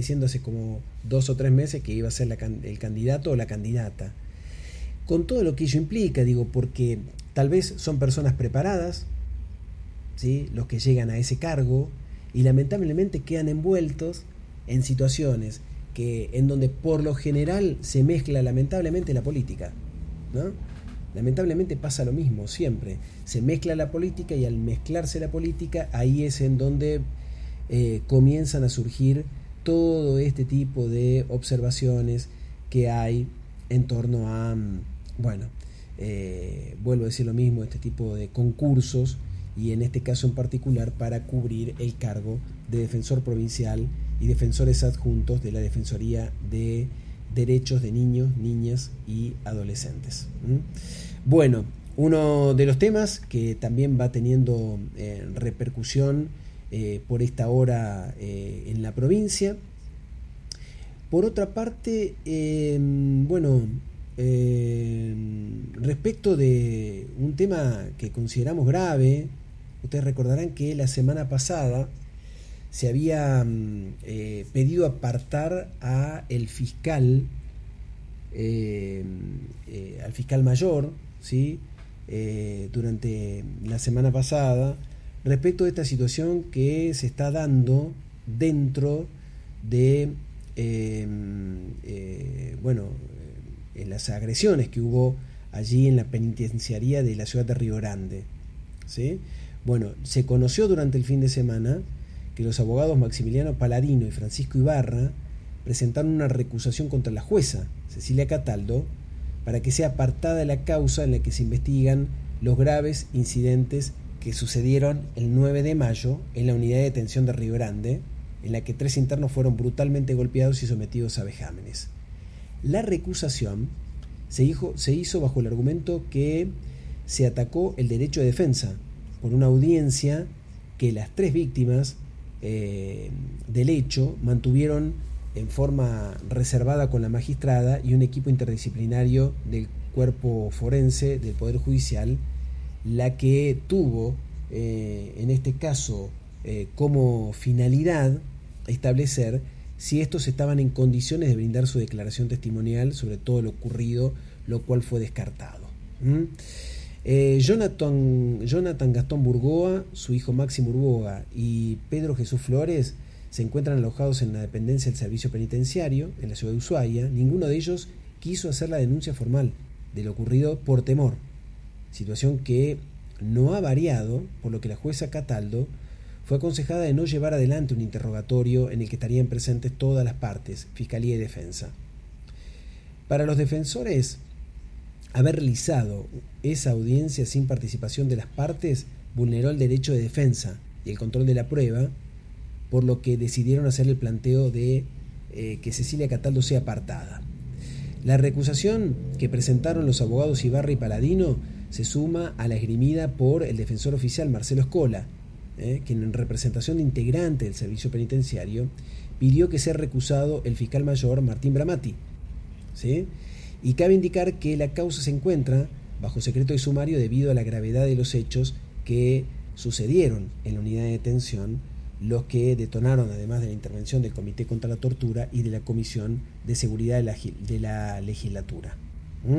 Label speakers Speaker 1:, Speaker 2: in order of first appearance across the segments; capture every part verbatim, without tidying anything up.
Speaker 1: diciendo hace como dos o tres meses que iba a ser la, el candidato o la candidata. Con todo lo que ello implica, digo, porque tal vez son personas preparadas, ¿sí?, los que llegan a ese cargo, y lamentablemente quedan envueltos en situaciones que, en donde por lo general se mezcla lamentablemente la política, ¿no? Lamentablemente pasa lo mismo siempre, se mezcla la política, y al mezclarse la política, ahí es en donde eh, comienzan a surgir todo este tipo de observaciones que hay en torno a, bueno, eh, vuelvo a decir lo mismo, este tipo de concursos, y en este caso en particular para cubrir el cargo de defensor provincial y defensores adjuntos de la Defensoría de Derechos de Niños, Niñas y Adolescentes. ¿Mm? Bueno, uno de los temas que también va teniendo eh, repercusión eh, por esta hora eh, en la provincia. Por otra parte, eh, bueno, eh, respecto de un tema que consideramos grave, ustedes recordarán que la semana pasada se había eh, pedido apartar a el fiscal, eh, eh, al fiscal mayor, ¿sí?, eh, durante la semana pasada, respecto de esta situación que se está dando dentro de, eh, eh, bueno, en las agresiones que hubo allí en la penitenciaría de la ciudad de Río Grande, ¿sí? Bueno, se conoció durante el fin de semana que los abogados Maximiliano Paladino y Francisco Ibarra presentaron una recusación contra la jueza Cecilia Cataldo para que sea apartada de la causa en la que se investigan los graves incidentes que sucedieron el nueve de mayo en la unidad de detención de Río Grande, en la que tres internos fueron brutalmente golpeados y sometidos a vejámenes. La recusación se hizo, se hizo bajo el argumento que se atacó el derecho de defensa por una audiencia que las tres víctimas eh, del hecho mantuvieron en forma reservada con la magistrada y un equipo interdisciplinario del cuerpo forense del Poder Judicial, la que tuvo eh, en este caso eh, como finalidad establecer si estos estaban en condiciones de brindar su declaración testimonial sobre todo lo ocurrido, lo cual fue descartado. ¿Mm? Eh, Jonathan, Jonathan Gastón Burgoa, su hijo Máximo Burgoa y Pedro Jesús Flores se encuentran alojados en la dependencia del servicio penitenciario en la ciudad de Ushuaia. Ninguno de ellos quiso hacer la denuncia formal de lo ocurrido por temor, situación que no ha variado, por lo que la jueza Cataldo fue aconsejada de no llevar adelante un interrogatorio en el que estarían presentes todas las partes, Fiscalía y Defensa. Para los defensores, haber realizado esa audiencia sin participación de las partes vulneró el derecho de defensa y el control de la prueba, por lo que decidieron hacer el planteo de eh, que Cecilia Cataldo sea apartada. La recusación que presentaron los abogados Ibarra y Paladino se suma a la esgrimida por el defensor oficial Marcelo Escola, eh, quien en representación de integrante del servicio penitenciario pidió que sea recusado el fiscal mayor Martín Bramati, ¿sí? Y cabe indicar que la causa se encuentra bajo secreto de sumario debido a la gravedad de los hechos que sucedieron en la unidad de detención, los que detonaron, además de la intervención del Comité contra la Tortura y de la Comisión de Seguridad de la, de la Legislatura. ¿Mm?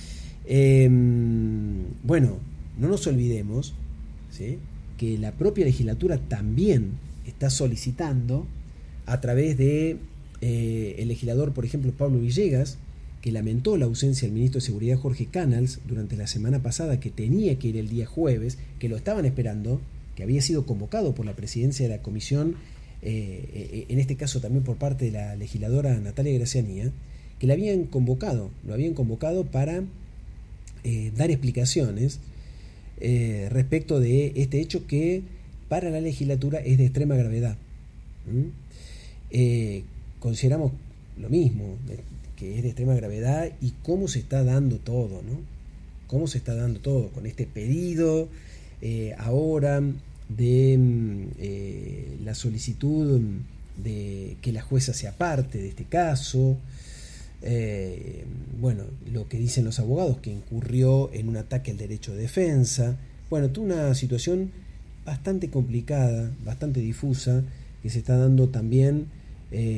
Speaker 1: Eh, bueno, no nos olvidemos, ¿sí?, que la propia legislatura también está solicitando, a través de eh, el legislador, por ejemplo, Pablo Villegas, que lamentó la ausencia del ministro de Seguridad Jorge Canals durante la semana pasada, que tenía que ir el día jueves, que lo estaban esperando, que había sido convocado por la presidencia de la comisión, eh, en este caso también por parte de la legisladora Natalia Gracianía, que la habían convocado, lo habían convocado para eh, dar explicaciones eh, respecto de este hecho que para la legislatura es de extrema gravedad. ¿Mm? Eh, consideramos lo mismo, que es de extrema gravedad, y cómo se está dando todo, ¿no? Cómo se está dando todo con este pedido eh, ahora de eh, la solicitud de que la jueza sea parte de este caso. Eh, bueno, lo que dicen los abogados, que incurrió en un ataque al derecho de defensa. Bueno, toda una situación bastante complicada, bastante difusa, que se está dando también eh,